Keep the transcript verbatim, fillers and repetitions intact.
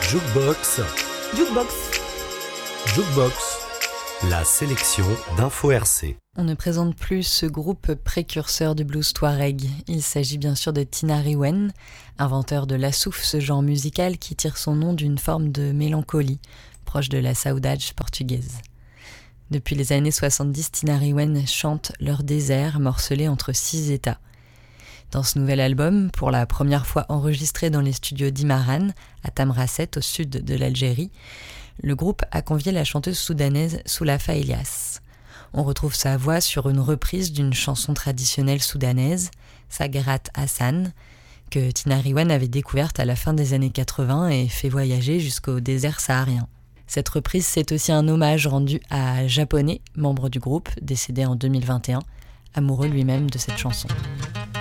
Jukebox, Jukebox. Jukebox, la sélection d'Info R C. On ne présente plus ce groupe précurseur du blues touareg. Il s'agit bien sûr de Tinariwen, inventeur de l'assouf, ce genre musical qui tire son nom d'une forme de mélancolie, proche de la saudade portugaise. Depuis les années soixante-dix, Tinariwen chante leur désert morcelé entre six États. Dans ce nouvel album, pour la première fois enregistré dans les studios d'Imaran, à Tamraset, au sud de l'Algérie, le groupe a convié la chanteuse soudanaise Soulafa Elias. On retrouve sa voix sur une reprise d'une chanson traditionnelle soudanaise, Sagrat Hassan, que Tinariwen avait découverte à la fin des années quatre-vingts et fait voyager jusqu'au désert saharien. Cette reprise, c'est aussi un hommage rendu à Japonais, membre du groupe, décédé en deux mille vingt et un, amoureux lui-même de cette chanson.